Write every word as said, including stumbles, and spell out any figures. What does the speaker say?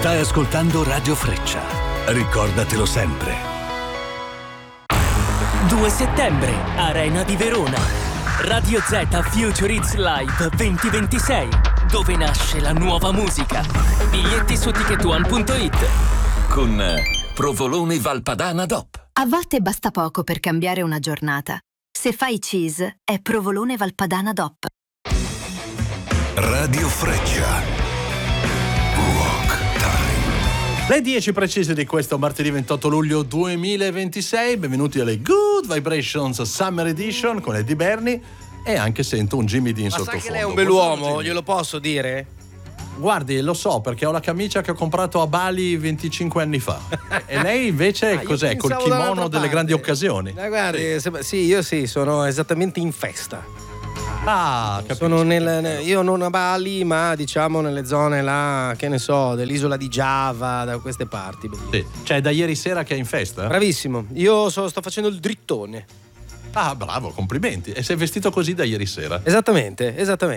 Stai ascoltando Radio Freccia. Ricordatelo sempre. due settembre, Arena di Verona. Radio Z Future Hits Live duemilaventisei, dove nasce la nuova musica. Biglietti su ticket one punto it. Con Provolone Valpadana D O P. A volte basta poco per cambiare una giornata. Se fai cheese, è Provolone Valpadana D O P. Radio Freccia. Rock Time. Le dieci precise di questo martedì ventotto luglio duemilaventisei. Benvenuti alle Good Vibrations Summer Edition con Eddie Berni. E anche sento un Jimmy Dean Ma sottofondo. sai che lei è un bell'uomo, glielo posso dire? Guardi, lo so perché ho la camicia che ho comprato a Bali venticinque anni fa. E lei invece Ah, cos'è? Col pensavo kimono dall'altra delle parte. grandi occasioni. Ma guardi, Sì. sembra- sì, io sì, sono esattamente in festa. Ah, capisco. Sono nel, nel- io non a Bali, ma diciamo nelle zone là, che ne so, dell'isola di Giava, da queste parti. Sì. Cioè, da ieri sera che è in festa? Bravissimo, io so- sto facendo il drittone. Ah, bravo, complimenti. E sei vestito così da ieri sera? Esattamente, esattamente.